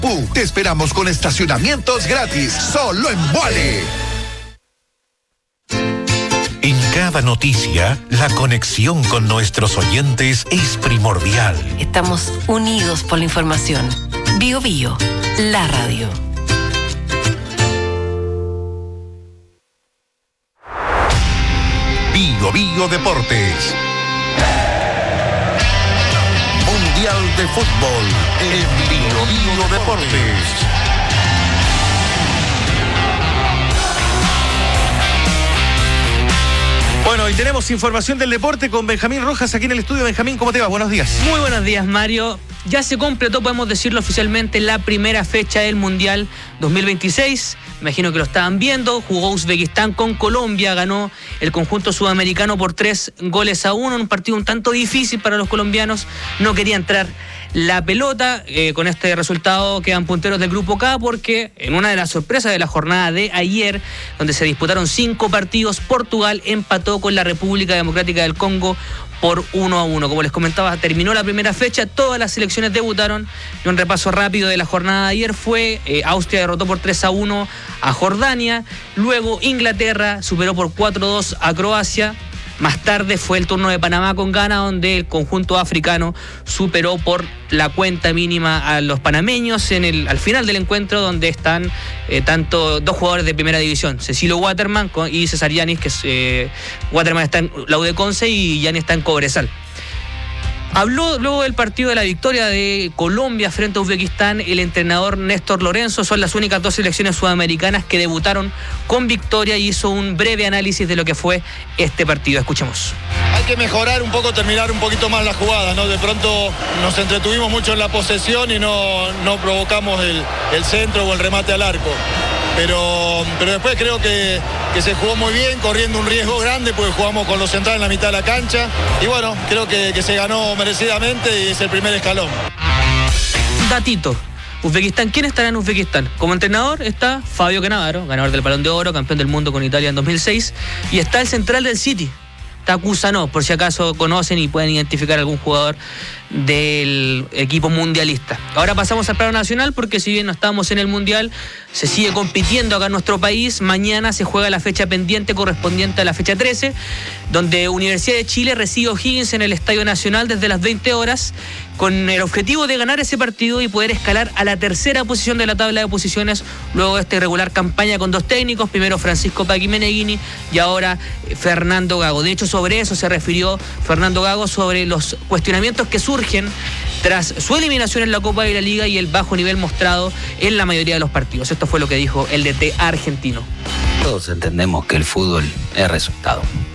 Te esperamos con estacionamientos gratis, solo en Vuale. En cada noticia, la conexión con nuestros oyentes es primordial. Estamos unidos por la información. Bio Bio, la radio. Bio Bio Deportes. Mundial de Fútbol en Bio Bio Deportes. Bueno, y tenemos información del deporte con Benjamín Rojas aquí en el estudio. Benjamín, ¿cómo te va? Buenos días. Muy buenos días, Mario. Ya se completó, podemos decirlo oficialmente, la primera fecha del Mundial 2026. Imagino que lo estaban viendo. Jugó Uzbekistán con Colombia, ganó el conjunto sudamericano por 3-1, un partido un tanto difícil para los colombianos. No quería entrar la pelota. Con este resultado quedan punteros del grupo K, porque en una de las sorpresas de la jornada de ayer, donde se disputaron 5 partidos, Portugal empató con la República Democrática del Congo por 1-1. Como les comentaba, terminó la primera fecha, todas las selecciones debutaron. Y un repaso rápido de la jornada de ayer fue: Austria derrotó por 3-1 a Jordania, luego Inglaterra superó por 4-2 a Croacia. Más tarde fue el turno de Panamá con Ghana, donde el conjunto africano superó por la cuenta mínima a los panameños al final del encuentro, donde están dos jugadores de primera división, Cecilio Waterman y César Yanis, que Waterman está en la U de Conce y Yanis está en Cobresal. Habló luego del partido de la victoria de Colombia frente a Uzbekistán el entrenador Néstor Lorenzo. Son las únicas 2 selecciones sudamericanas que debutaron con victoria, y hizo un breve análisis de lo que fue este partido. Escuchemos. Hay que mejorar un poco, terminar un poquito más la jugada, ¿no? De pronto nos entretuvimos mucho en la posesión y no provocamos el centro o el remate al arco. Pero después creo que se jugó muy bien, corriendo un riesgo grande, porque jugamos con los centrales en la mitad de la cancha. Y bueno, creo que se ganó merecidamente y es el primer escalón. Datito. Uzbekistán, ¿quién estará en Uzbekistán? Como entrenador está Fabio Cannavaro, ganador del Balón de Oro, campeón del mundo con Italia en 2006. Y está el central del City, Takusanov, por si acaso conocen y pueden identificar algún jugador del equipo mundialista. Ahora pasamos al plano nacional, porque si bien no estamos en el Mundial, se sigue compitiendo acá en nuestro país. Mañana se juega la fecha pendiente correspondiente a la fecha 13, donde Universidad de Chile recibe a O'Higgins en el Estadio Nacional desde las 20 horas, con el objetivo de ganar ese partido y poder escalar a la tercera posición de la tabla de posiciones luego de esta irregular campaña con 2 técnicos, primero Francisco Paqui Meneghini y ahora Fernando Gago. De hecho, sobre eso se refirió Fernando Gago, sobre los cuestionamientos que surgen tras su eliminación en la Copa de la Liga y el bajo nivel mostrado en la mayoría de los partidos. Esto fue lo que dijo el DT argentino. Todos entendemos que el fútbol es resultado.